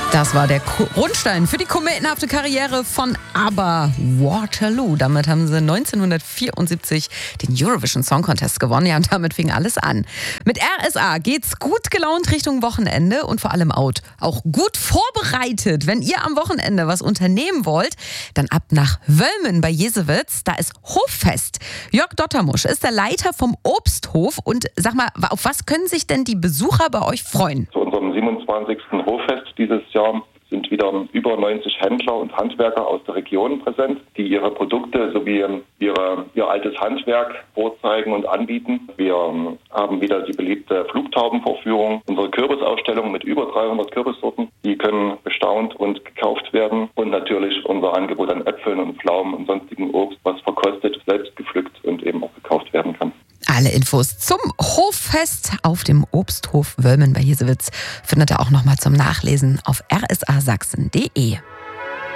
Das war der Grundstein für die kometenhafte Karriere von ABBA, Waterloo. Damit haben sie 1974 den Eurovision Song Contest gewonnen. Ja, und damit fing alles an. Mit RSA geht's gut gelaunt Richtung Wochenende und vor allem auch gut vorbereitet. Wenn ihr am Wochenende was unternehmen wollt, dann ab nach Wölmen bei Jesewitz. Da ist Hoffest. Jörg Dottermusch ist der Leiter vom Obsthof. Und sag mal, auf was können sich denn die Besucher bei euch freuen? Zu unserem 27. Hoffest dieses Jahr sind wieder über 90 Händler und Handwerker aus der Region präsent, die ihre Produkte sowie ihr altes Handwerk vorzeigen und anbieten. Wir haben wieder die beliebte Flugtaubenvorführung, unsere Kürbisausstellung mit über 300 Kürbissorten. Die können bestaunt und gekauft werden. Und natürlich unser Angebot an Äpfeln und Pflaumen und sonstigen Obst, was verkostet, selbst gepflückt und eben auch gekauft werden kann. Alle Infos zum Hoffest auf dem Obsthof Wölmen bei Jesewitz findet ihr auch nochmal zum Nachlesen auf rsasachsen.de.